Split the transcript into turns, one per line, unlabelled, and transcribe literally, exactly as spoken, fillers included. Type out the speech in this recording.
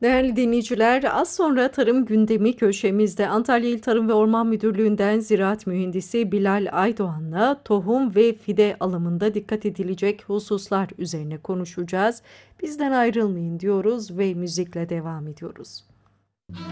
Değerli dinleyiciler, az sonra tarım gündemi köşemizde Antalya İl Tarım ve Orman Müdürlüğü'nden Ziraat Mühendisi Bilal Aydoğan'la tohum ve fide alımında dikkat edilecek hususlar üzerine konuşacağız. Bizden ayrılmayın diyoruz ve müzikle devam ediyoruz.